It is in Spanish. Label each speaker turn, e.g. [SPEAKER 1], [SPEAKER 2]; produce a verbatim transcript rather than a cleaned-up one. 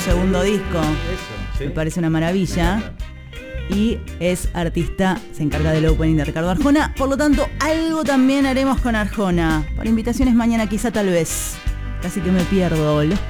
[SPEAKER 1] segundo disco.
[SPEAKER 2] Eso, ¿sí?
[SPEAKER 1] Me parece una maravilla. Y es artista, se encarga del opening de Ricardo Arjona. Por lo tanto, algo también haremos con Arjona. Para invitaciones mañana, quizá, tal vez. Casi que me pierdo. Los